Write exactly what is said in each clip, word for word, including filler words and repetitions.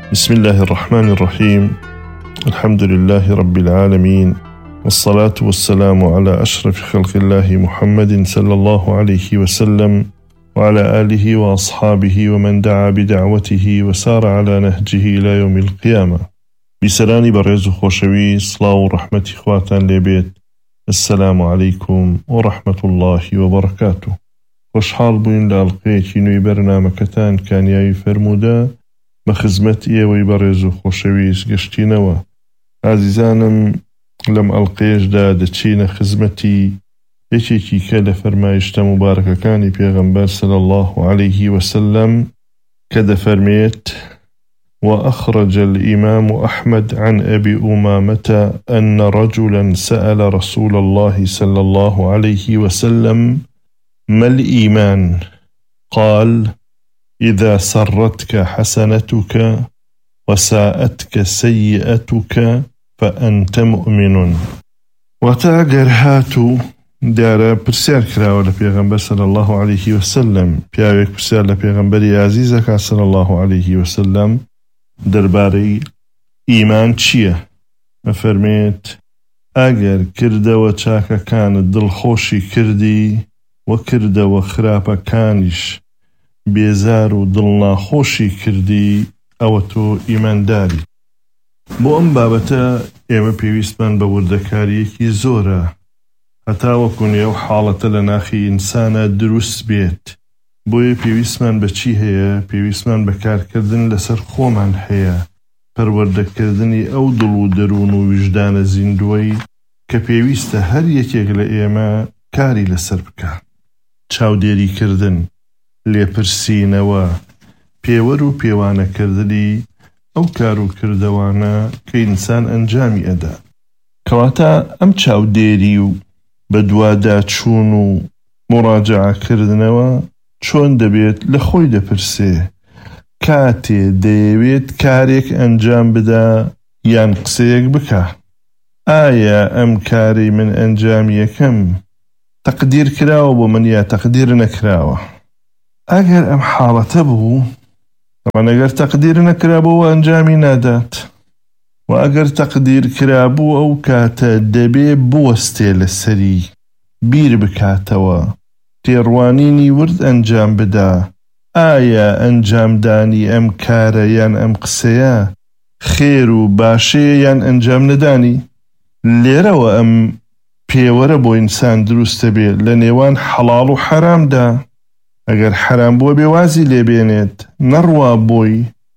بسم الله الرحمن الرحيم. الحمد لله رب العالمين، والصلاة والسلام على أشرف خلق الله محمد صلى الله عليه وسلم وعلى آله وأصحابه ومن دعا بدعوته وسار على نهجه إلى يوم القيامة. بسلام برز خوشوي صلاة ورحمة إخواتان لبيت. السلام عليكم ورحمة الله وبركاته. خوشحال بوين لألقيتي نوي برنامجتان كان ياي فرمودا بخزمت ئێوەی بەڕێز و خۆشەویست گەشتینەوە. ئازیزانم، لەم ئەڵقەیەشدا دەچینە خزمەتی یەکێکی کە لە فەرمایشتە مبارەکەکانی پێغەمبەر صلی الله عليه وسلم کە دەفەرمێت: وأخرج الإمام أحمد عن أبي أمامة أن رجلا سأل رسول الله صلى الله عليه وسلم: ما الإيمان؟ قال: إذا سرتك حسنتك وساءتك سيئتك فأنت مؤمن. وتاقر هاتو دارا برسال كراوة لبيغمبر صلى الله عليه وسلم، بياويك برسال لبيغمبر عزيزك صلى الله عليه وسلم درباري إيمان چية؟ مفرميت: أجر كردوا چاكا كان دل خوشي كردي وكردوا خرابا كانش بێزار و دڵناخۆشی کردی، ئەوە تۆ ئیمانداری. بۆ ئەم بابەتە ئێمە پێویستمان بە وردەکاریەکی زۆرە، هەتا وەکو نێو حاڵەتە لە ناخی ئینسانە دروست بێت. بۆیە پێویستمان بە چی هەیە؟ پێویستمان بە کارکردن لەسەر خۆمان هەیە، پەروەردەکردنی ئەو دڵ و دەروون و وجدانە زیندوەی کە پێویستە هەر یەکێک لە ئێمە کاری لەسەر بکە. چاودێریکردن، لێپرسینەوە، پێوەر و پێوانەکردنی ئەو کار و کردەوانە کە ئینسان ئەنجامی ئەدا. کەواتە ئەم چاودێری و بە دوادا چوون و مڕاجعەکردنەوە چۆن دەبێت لە خۆی دەپرسێ کاتێ دەیەوێت کارێک ئەنجام بدا یان قسەیەک بکە. ئایا ئەم کاری من ئەنجامی یەکەم تەقدیر کراوە بۆ من یا تەقدیر نەکراوە؟ ئەگەر ئەم حاڵەتە بوو، طبعاً ئەگەر تەقدیر نەکرابوو ئەنجامی نادات، و ئەگەر تەقدیر کرابوو ئەو کاتە دەبێ بوەستێ لەسەری، بیر بکاتەوە، تێڕوانینی ورد ئەنجام بدا. ئایا ئەنجامدانی ئەم کارە یان ئەم قسەیە خێر و باشەیە یان ئەنجام نەدانی؟ لێرەوە ئەم پێوەرە بۆ ئینسان دروستە بێ لە نێوان حەڵاڵ و حەرامدا. ئەگەر حرام بووە بێوازی لێبێنێت، نەڕوا بۆی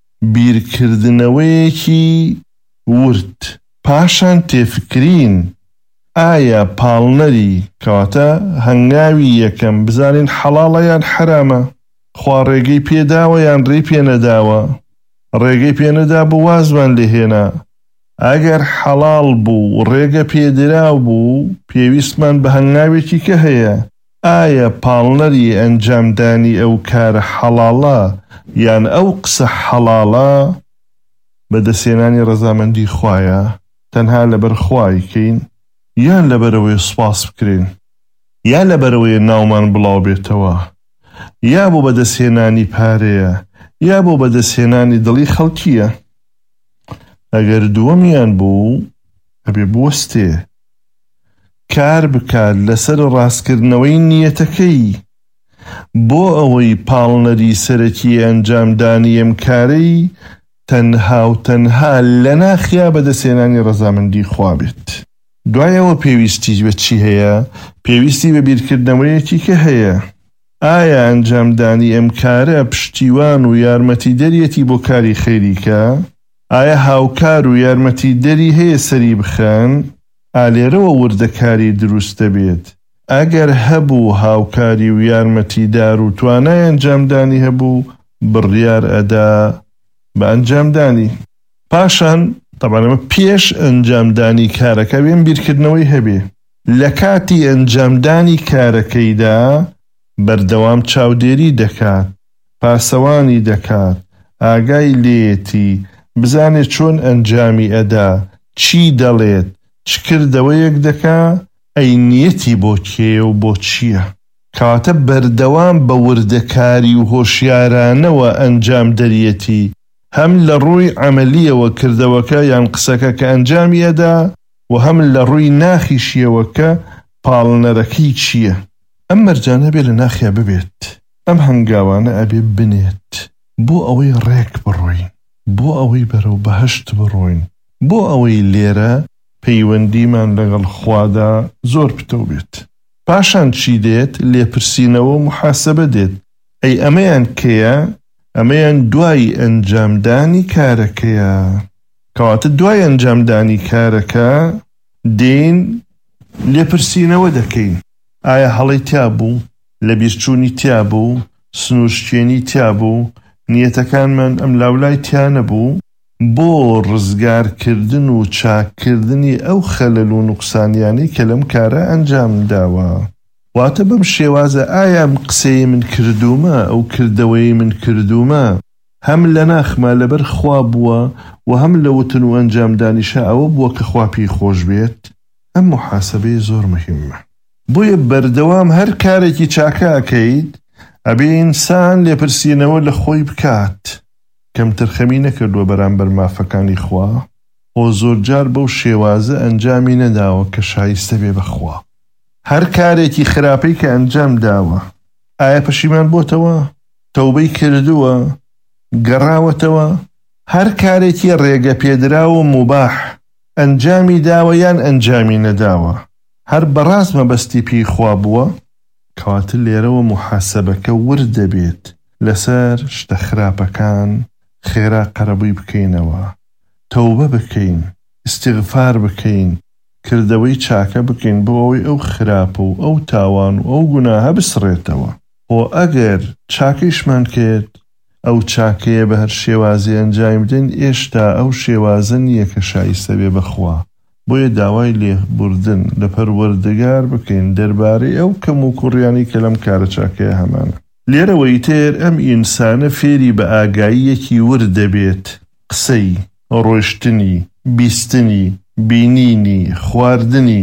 بیرکردنەوەیەکی ورد. پاشان تێفکرین ئایا پاڵنەری، کەواتە هەنگاوی یەکەم بزانین حەڵاڵە یان حرامە، خوا ڕێگەی پێداوە یان ڕێی پێ نەداوە. ڕێگەی پێ نەدا بوو وازمان لێهێنا. ئەگەر حەڵاڵ بوو ڕێگە پێدراو بوو، پێویستمان بە هەنگاوێکی کە هەیە، ئایا پاڵنەری ئەنجامدانی ئەو کارە حەڵاڵە یان ئەو قسە حەڵاڵە؟ بەدەستهێنانی ڕەزامەندی خوایە، تەنها لەبەر خوایکەین یان لەبەرەوەی سوپاس بکرێن، یا لەبەرەوەی ناومان بڵاو بێتەوە، یا بۆ بەدەستهێنانی پارەیە، یا بۆ بەدەستهێنانی دڵی خەڵکیە؟ ئەگەر دووەمیان بوو، ئەبێ بوەستێ کار بکات لەسەر ڕاستکردنەوەی نیەتەکەی، بۆ ئەوەی پاڵنەری سەرەکی ئەنجامدانی ئەم کارەی تەنها و تەنها لە ناخیا بەدەستهێنانی ڕەزامەندی خوا بێت. دوایەوە پێویستی بە چی هەیە؟ پێویستی بە بیرکردنەوەیەکی کە هەیە. ئایا ئەنجامدانی ئەم کارە پشتیوان و یارمەتیدەریەتی بۆ کاری خەیریکە؟ ئایا هاوکار و یارمەتیدەری هەیە سەری بخەن؟ ئالێرەوە وردەکاری دروست دەبێت. ئەگەر هەبوو هاوکاری و یارمەتیدار و توانای ئەنجامدانی هەبوو، بڕیار ئەدا بە ئەنجامدانی. پاشان طبعاً ئەمە پێش ئەنجامدانی کارەکە بێن بیرکردنەوەی هەبێ. لە کاتی ئەنجامدانی کارەکەیدا بەردەوام چاودێری دەکات، پاسەوانی دەکات، ئاگای لێتی، بزانێت چۆن ئەنجامی ئەدا، چی دەڵێت، چ کردەوەیەک دەکا، ئەی نیەتی بۆ کێ و بۆ چییە؟ کاتە بەردەوام بە وردەکاری و هۆشیارانەوە ئەنجام دەریەتی هەم لە ڕووی عەمەلیەوە کردەوەکە یان قسەکە کە ئەنجامیەدا و هەم لە ڕووی ناخیشیەوە کە پاڵنەرەکەی چییە. ئەم مەرجانە بێ لە ناخیا ببێت، ئەم هەنگاوانە ئەبێ بنێت بۆ ئەوەی ڕێک بڕۆین، بۆ ئەوەی بەرەو بەهەشت بڕۆین، بۆ ئەوەی لێرە پەیوەندیمان لەگەڵ خوادا زۆر پتە بێت. پاشان چی دێت؟ لێپرسینەوە و محاسەبە دێت. ئەی ئەمەیان کەیە؟ ئەمەیان دوای ئەنجامدانی کارەکەیە. کەواتە دوای ئەنجامدانی کارەکە دێین لێپرسینەوە دەکەین. ئایا هەڵی تیا بوو؟ لە بیرچوونی تیا بوو؟ سنوورشتێنی تیا بوو؟ نیەتەکانمان ئەم لاولای تیا نەبوو؟ بۆ ڕزگارکردن و چاککردنی ئەو خەلەل و نوقسانیانی کە لەم کارە ئەنجام داوە. واتە بەم شێوازە ئایا قسەی من کردومە، ئەو کردەوەی من کردومە هەم لە ناخما لەبەر خوا بووە و هەم لە وتن و ئەنجامدانیشە ئەوە بووە کە خوا پێی خۆش بێت. ئەم محاسەبەی زۆر مهمە. بۆیە بەردەوام هەر کارێکی چاکە ئەکەیت ئەبێ ئینسان لێپرسینەوە لە خۆی بکات. کەمتر خەمی نەکردووە بەرامبەر مافەکانی خوا، خۆ زۆرجار بەو شێوازە ئەنجامی نەداوە کە شایستە بێ بەخوا. هەر کارێکی خراپەی کە ئەنجام داوە ئایا پەشیمان بۆتەوە؟ تەوبەی کردووە؟ گەڕاوەتەوە؟ هەر کارێکی ڕێگە پێدراوە موباح ئەنجامی داوە یان ئەنجامی نەداوە هەر بەڕاست مەبەستی پێی خوا بووە، کەواتە لێرەوە محاسەبەکە ورد دەبێت لەسەر شتە خراپەکان خێرا قەرەبووی بکەینەوە، تەوبە بکەین، استیغفار بکەین، کردەوەی چاکە بکەین بۆ ئەوەی ئەو خراپە و ئەو تاوان و ئەو گوناهە بسڕێتەوە. و ئەگەر چاکەیشمان کرد ئەو چاکەیە بە هەر شێوازی ئەنجام بدەین ئێشتا ئەو شێوازە نییە کە شایستە بێ بەخوا. بۆیە داوای لێبوردن لە پەروەردگار بکەین دەربارەی ئەو کەم و کوڕیانی کە لەم کارە چاکەیە هەمانە. لێرەوەی تر ئەم ئینسانە فێری بە ئاگاییەکی ورد دەبێت، قسەی، ڕۆیشتنی، بیستنی، بینینی، خواردنی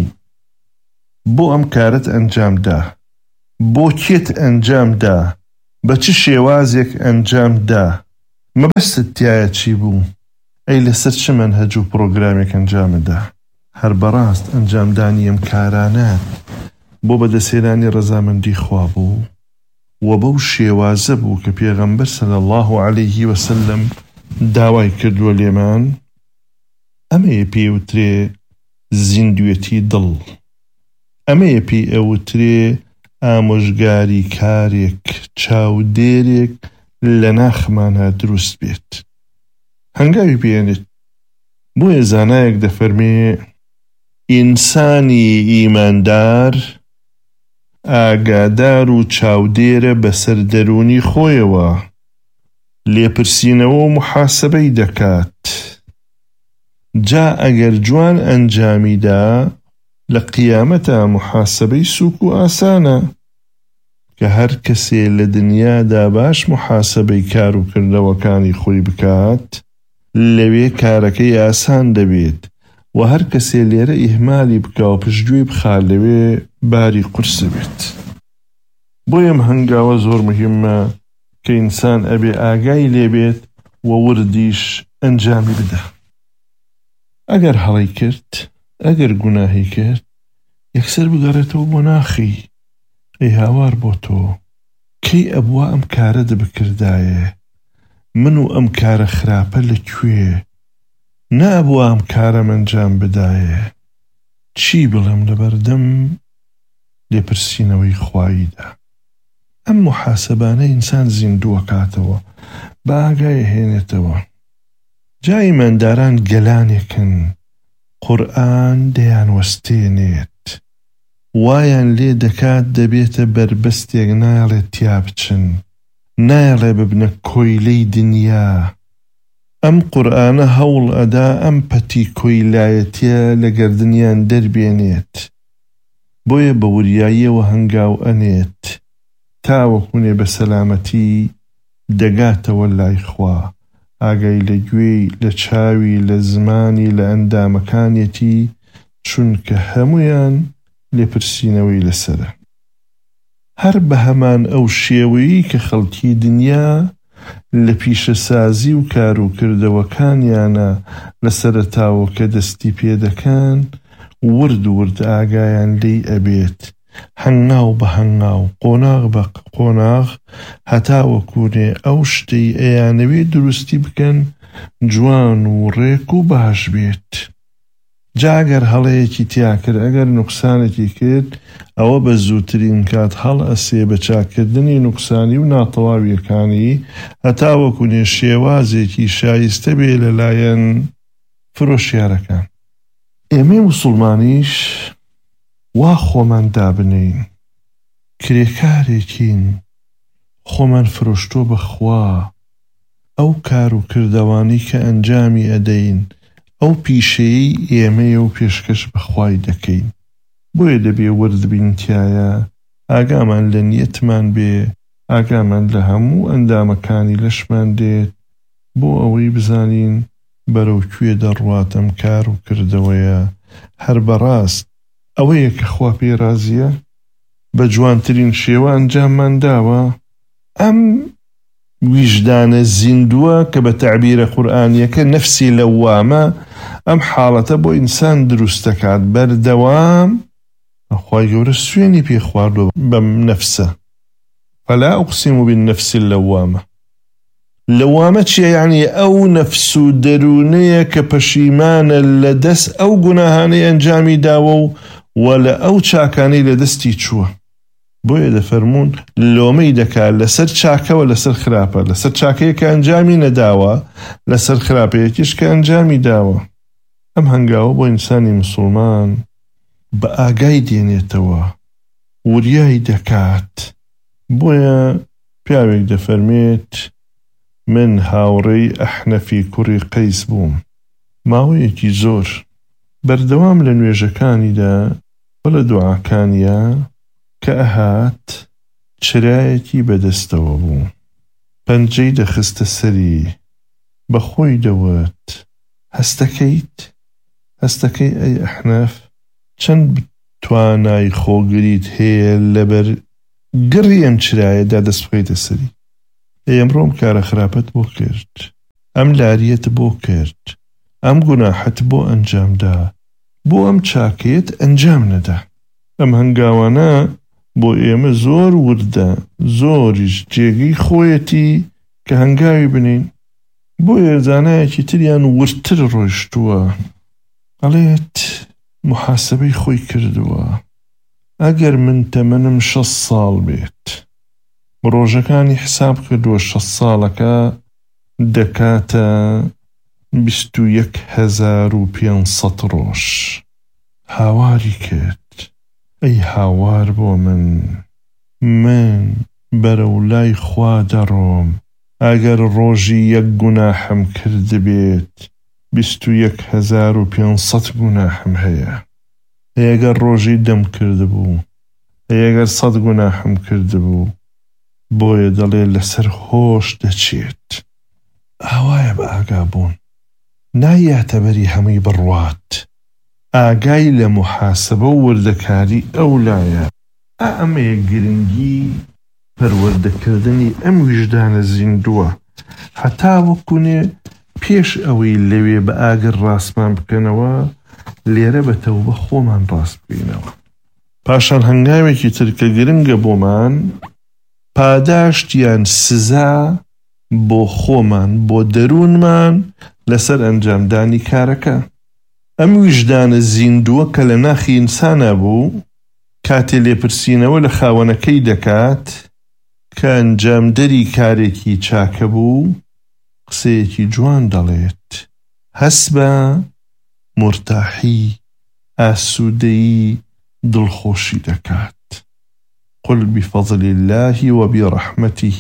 بۆ ئەم کارت ئەنجامدا، بۆ کێت ئەنجامدا، بە چ شێوازێک ئەنجامدا، مەبەستت تایە چی بوو، ئەی لەسەر چ مەنهەج و پرۆگرامێک ئەنجامدا. هەر بەڕاست ئەنجامدانی ئەم کارانە بۆ بەدەسێنانی ڕەزامەندی خوا بوو و بەو شێوازە بوو کە پێغەمبەر صلی الله عەلەیه وسلم داوای کردووە لێمان. ئەمەیە پێوترێ زیندوێتی دڵ، ئەمەیە پێ ئەوترێ ئامۆژگاری کارێک چاودێرێک لە ناخمانە دروست بێت. هەنگاوی بێنێت بۆیە زانایەک دەفەرمێ ئینسانی ئیماندار ئاگادار و چاودێرە بەسەر دەرونی خۆیەوە، لێپرسینەوە و محاسەبەی دەکات. جا ئەگەر جوان ئەنجامیدا لە قیامەتە محاسەبەی سووک و ئاسانە کە هەر کەسێ لە دنیادا باش محاسەبەی کار و کردەوەکانی خۆی بکات لەوێ کارەکەی ئاسان دەبێت و هەر کەسێ لێرە ئیهمالی بکە و پشتگوێی بخا لەوێ باری قورس بێت. بۆیە ئەم هەنگاوە زۆر مهمە کە ئینسان ئەبێ ئاگای لێبێت و وردیش ئەنجامی بدە. ئەگەر هەڵی کرد، ئەگەر گوناهی کرد، یەکسەر بگەڕێتەوە بۆ ناخی، ئەی هاوار بۆ تۆ کەی ئەبوا ئەم کارە دەبکردایە، من و ئەم کارە خراپە لەکوێ، نابووە ئەم کارەم ئەنجام بدایە، چی بڵێم لەبەردەم لێپرسینەوەی خواییدا. ئەم محاسەبانە ئینسان زیندووە کاتەوە، بە ئاگای هێنێتەوە. جا ئیمانداران گەلانێکن، قورئان دەیان وەستێنێت، وایان لێ دەکات دەبێتە بەربەستێک، ناڵێت تیا بچن، ناڵێ ببنە کۆیلەی دنیا. ئەم قورئانە هەوڵ ئەدا ئەم پەتی کۆیلایەتیە لە گەردنیان دەربێنێت، بۆیە بە وریاییەوە هەنگاو ئەنێت تاوەکوونێ بە سەلامەتی دەگاتەوە لای خوا، ئاگای لە گوێی، لە چاوی، لە زمانی، لە ئەندامەکانێتی، چونکە هەمویان لێپرسینەوەی لەسەرە. هەر بە هەمان ئەو شێوەیی کە خەڵکی دنیا لە پیشەسازی و کاروکردەوەکانیانە لە سەرەتاوە کە دەستی پێدەکەن ورد ورد ئاگایان لێی ئەبێت، هەنگاو بە هەنگاو، قۆناغ بە قۆناغ، هەتا وەکوونێ ئەو شتەی ئەیانەوێ دروستی بکەن جوان و ڕێک و باش بێت. جا ئەگەر هەڵەیەکی تیا کرد، ئەگەر نوقسانێکی کرد، ئەوە بە زووترین کات هەڵ ئەسێ بە چاکردنی نوقسانی و ناتەواویەکانی هەتا وەکوونێ شێوازێکی شایستە بێ لەلایەن فرۆشیارەکان. ئێمەی موسڵمانیش وا خۆمان دابنین، کرێکارێکین، خۆمان فرۆشتۆ بەخوا، ئەو کار و کردەوانی کە ئەنجامی ئەدەین ئەو پیشەیەی ئێمەیە و پێشکەش بەخوای دەکەین. بۆیە دەبێ وردبین تایە، ئاگامان لە نیەتمان بێ، ئاگامان لە هەموو ئەندامەکانی لەشمان دێت بۆ ئەوەی بزانین بەرەو کوێ دەڕواتەم کار و کردەوەیە. هەر بەڕاست ئەوەیە کە خوا پێ رازیە بە جوانترین شێوە ئەنجاممان داوە. ئەم ویژدانە زیندووە کە بە تەعبیرە قورئانیەکە نەفسی لەوامە، ئەم حاڵەتە بۆ ئینسان دروست دەکات بەردەوام. خوای گەورە سوێنی پێ خواردووە بەم نەفسە، فەلا ئوقسیم بالنەفس اللەوامە. لەوامە چییە؟ یعنی ئەو نەفس و دەروونەیە کە پەشیمانە لە دەست ئەو گوناهانەی ئەنجامی داوە و وە لە ئەو چاکانەی لە دەستی چووە. بۆیە دەفەرمون لۆمەی دەکات لەسەر چاکەوە لەسەر خراپە، لەسەر چاکەیە کە ئەنجامی نەداوە، لەسەر خراپەیەکیش کە ئەنجامی داوە. ئەم هەنگاوە بۆ ئینسانی موسڵمان بە ئاگای دێنێتەوە، وریای دەکات. بۆیە پیاوێک دەفەرمێت من هاوڕێی ئەحنەفی کوڕی قەیس بووم، ماوەیەکی زۆر بەردەوام لە نوێژەکانیدا بە لە دوعاکانیە کە ئەهات چرایەکی بەدەستەوە بوو، پەنجەی دەخستە سەری، بە خۆی دەوت هەستەکەیت؟ هەستەکەی ئەی ئەحنەف چەند توانای خۆگریت هەیە لەبەر گڕی ئەم چرایەدا دەست بخەیتە سەری؟ ئەمڕۆم کارە خراپەت بۆ کرد، ئەم لاریەت بۆ کرد، ئەم گوناحەت بۆ ئەنجامدا، بۆ ئەم چاکەیەت ئەنجام نەدا. ئەم هەنگاوانە بۆ ئێمە زۆر وردە، زۆریش جێگەی خۆیەتی کە هەنگاوی بنین. بۆ ێرزانایەکی تریان ورتر ڕۆیشتووە، ئەڵێت محاسبەی خۆی کردووە، ئەگەر من تەمەنم شەش ساڵ بێت، ڕۆژەکانی حساب کردووە شەش ساڵەکە دەکاتە بیست و یەک هەزار و پێنج سەد ڕۆژ. هاواری کرد، ئەی هاوار بۆ من، من بەرەو لای خوا دەڕۆم، ئەگەر ڕۆژی یەک گوناحم کرد بێت بیست و یەک هەزار و پێنج سەد گوناحم هەیە. ئەگەر ڕۆژی دەم کرد بوو، ئەگەر سەد گوناحم کرد بوو، بۆیە دەڵێ لەسەر هۆش دەچێت. ئاوایە بە ئاگابوون نایاتە بەری هەمووی بڕوات، ئاگای لە محاسبە و وردەکاری ئەو لایە. ئەمەیە گرنگی پەروەردەکردنی ئەم ویژدانە زیندووە، هەتا وەکوونێ پێش ئەوەی لەوێ بە ئاگر ڕاستمان بکەنەوە، لێرە بە تەوبە خۆمان ڕاست بکەینەوە. پاشان هەنگاوێکی ترکە گرنگە بۆمان، پاداشتیان سزا بۆ خۆمان، بۆ دەروونمان لەسەر ئەنجامدانی کارەکە. ئەم ویژدانە زیندووە کە لە ناخی ئینسانە بوو، کاتێ لێپرسینەوە لە خاوەنەکەی دەکات کە ئەنجامدەری کارێکی چاکە بوو، قسەیەکی جوان دەڵێت، هەست بە مرتاحی، ئاسوودەیی، دڵخۆشی دەکات. قل بفضل الله وبرحمته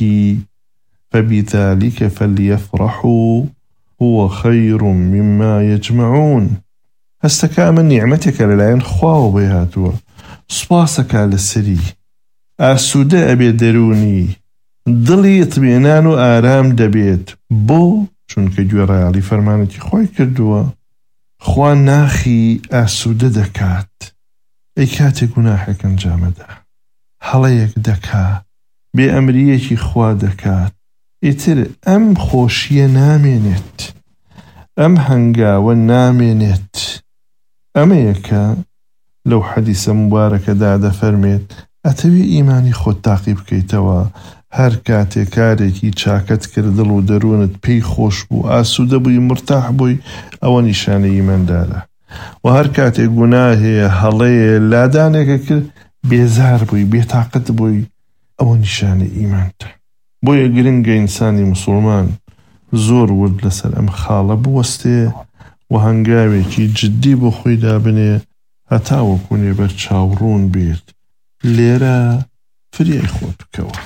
فبذلك فليفرحوا هو خير مما يجمعون. هەستەکە ئەمە نیعمەتێکە لەلایەن خواوە بۆی هاتووە، سوپاسەکە لەسەری، ئاسوودە ئەبێ دەرونی، دڵی ئیطمینان و ئارام دەبێت. بۆ چونکە گوێڕایاڵی فەرمانێکی خۆی کردووە، خوا ناخی ئاسوودە دەکات. ئەی کاتێک گوناحێک ئەنجامەدا، هەڵەیەک دەکا، بێ ئەمریەکی خوا دەکات، ئیتر ئەم خۆشیە نامێنێت، ئەم هەنگاوە نامێنێت. ئەمەیە کە لەو حەدیسە مبارەکەدا دەفەرمێت ئەتەوی ئیمانی خۆت تاقی بکەیتەوە، هەر کاتێک کارێکی چاکەت کرد دڵ و دەروونت پێی خۆش بوو، ئاسوودە بووی، مرتاح بووی، ئەوە نیشانەی ئیماندارە. و هەر کاتێک گوناه هەیە، هەڵەیە، لادانێکە کرد بێزار بووی، بێتاقەت بووی، ئەوە نیشانەی ئیمانتە. بۆیە گرنگە ئینسانی موسڵمان زۆر ورد لەسەر ئەم خاڵە بوەستێ و هەنگاوێکی جددی بۆ خۆی دابنێ هەتا وەکوونێ بەر چاوڕوون بێت. لێرە فریای خۆت بکەوە،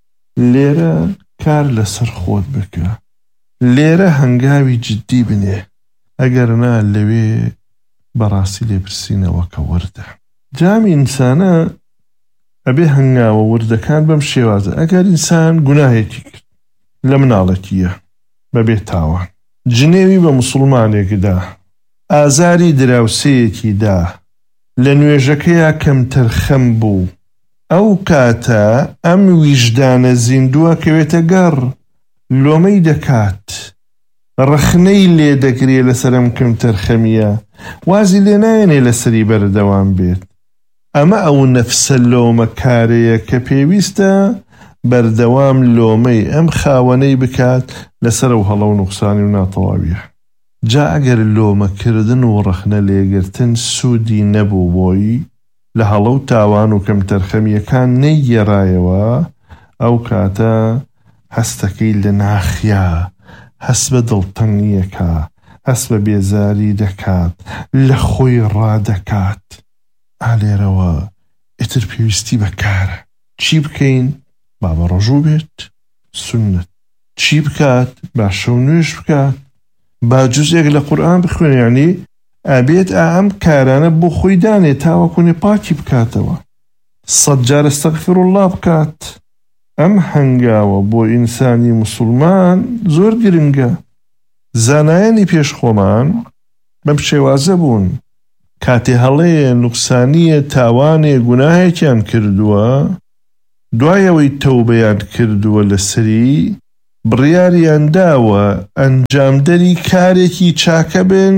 لێرە کار لەسەر خۆت بکە، لێرە هەنگاوی جددی بنێ، ئەگەر نا لەوێ بەڕاستی لێپرسینەوە کە وردە. جامی ئینسانە ئەبێ هەنگاوە وردەکان بەم شێوازە. ئەگەر ئینسان گوناهێکی کرد لە مناڵەتیە بەبێ تاوان، جنێوی بە موسڵمانێکدا، ئازاری دراوسەیەکیدا، لە نوێژەکەیە کەمتر خەم بوو، ئەو کاتە ئەم ویژدانە زیندووە کەوێتە گەڕ، لۆمەی دەکات، ڕخنەی لێ دەگرێ لەسەرم کەمتر خەمیە، وازی لێ نایەنێ لەسەری بەردەوام بێت. ئەمە ئەو نەفسە لۆمە کارەیە کە پێویستە بەردەوام لۆمەی ئەم خاوەنەی بکات لەسەر و هەڵە و نوقسانی و ناتەواویە. جا ئەگەر لۆمەکردن و ڕخنە لێگرتن سوودی نەبوو بۆی، لە هەڵە و تاوان و کەمتەرخەمیەکان نەیگێڕایەوە، ئەو کاتە هەستەکەی لە ناخیا، هەست بە دڵتەنگیەکە، هەست بە بێزاری دەکات، لە خۆی ڕادەکات. ئالێرەوە ئیتر پێویستی بەکارە. چی بکەین؟ با بە ڕۆژوو بێت سونەت، چی بکات؟ با شەو نوێژ بکات، با جوزێک لە قورئان بخوێنێ، یعنی ئەبێت ئەم کارانە بۆ خۆی دانێ تاوەکوونێ پاکی بکاتەوە، سەد جار ئەستەغفیرولڵا بکات. ئەم هەنگاوە بۆ ئینسانی موسڵمان زۆر گرنگە. زانایانی پێشخۆمان بەم شێوازە بوون، کاتێ هەڵەیە، نوقسانیە، تاوانێ، گوناهێکیان کردووە، دوایەوەی تەوبەیان کردووە لەسەری، بڕیاریان داوە ئەنجامدەری کارێکی چاکە بن،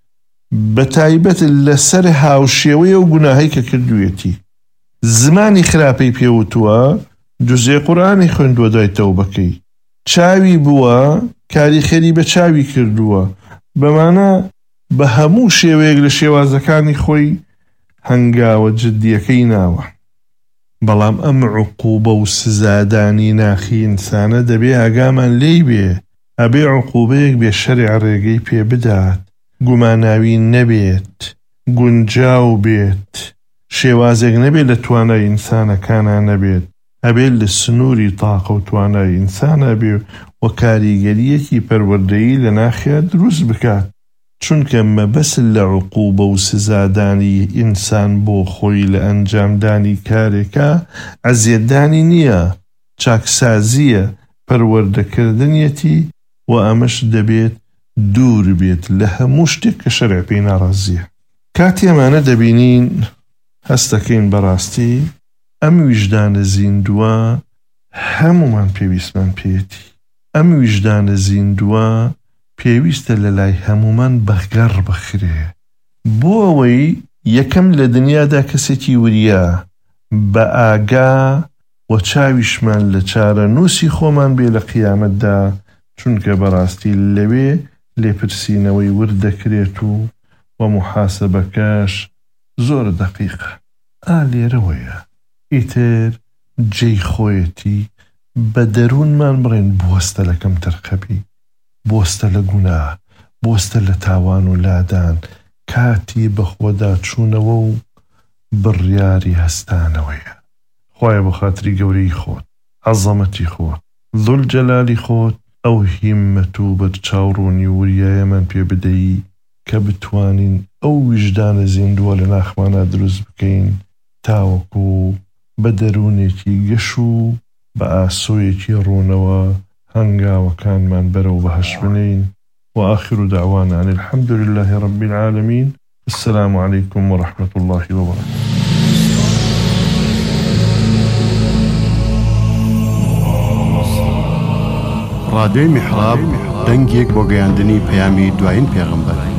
بە تایبەت لەسەر هاوشێوەیە و گوناهەی کە کردوویەتی. زمانی خراپەی پێوتووە، جوزێ قورئانی خوێندووە دوای تەوبەکەی، چاوی بووە، کاری خێری بە چاوی کردووە، بەمانە بە هەموو شێوەیەک لە شێوازەکانی خۆی هەنگاوە جددیەکەی ناوە. بەڵام ئەم عقوبە و سزادانی ناخی ئینسانە دەبێ ئاگامان لێی بێ، ئەبێ عقوبەیەک بێ شەریع ڕێگەی پێ بدات، گوماناوی نەبێت، گونجاو بێت، شێوازێک نەبێت لە توانای ئینسانەکانە نەبێت، ئەبێت لە سنووری تاقە و توانای ئینسانە بێ و کاریگەریەکی پەروەردەیی لە ناخیا دروست بکات. چونکە مەبەست لە عقوبە و سزادانی ئینسان بۆ خۆی لە ئەنجامدانی کارێکە ئەزیەتدانی نییە، چاکسازیە، پەروەردەکردنیەتی، و ئەمەش دەبێت دوور بێت لە هەموو شتێک کە شەرع پێی ناڕازیە. کاتی ئەمانە دەبینین هەستەکەین بەڕاستی ئەم ویژدانە زیندووە هەمومان پێویستمان پێێتی. ئەم ویژدانە زیندووە پێویستە لە لای هەمومان بەگەڕ بخرێ، بۆ ئەوەی یەکەم لە دنیادا کەسێکی وریە بە ئاگا و چاویشمان لە چارە نووسی خۆمان بێ لە قیامەتدا، چونکە بەڕاستی لەوێ لێپرسینەوەی ورد دەکرێت و و محاسبەکەش زۆر دەقیقە. ئا لێرەوەیە ئیتر جێی خۆیەتی بە دەروونمان بڕێن بوەستە لە کەمتەرخەبی، بۆستە لە گوناه، بۆستە لە تاوان و لادان، کاتی بەخۆدا چوونەوە و بڕیاری هەستانەوەیە. خوایە بۆ خاتری گەورەی خۆت، عەزەمەتی خۆت، زولجەلالی خۆت، ئەو هیممەت و بەرچاوڕوونی وریایەمان پێ بدەیی کە بتوانین ئەو ویژدانە زیندووە لە ناخمانە دروست بکەین، تاوەکو بە دەروونێکی گەش و بە ئاسۆیەکی ڕوونەوە هەنگاوەکانمان بەرەو بەهەش بنین. وآخر دعوانا أن الحمد لله رب العالمين. السلام عليكم ورحمة الله وبركاته. ڕادیۆی میحراب دەنگێک بۆ گەیاندنی پەیامی دوایین پێغەمبەر.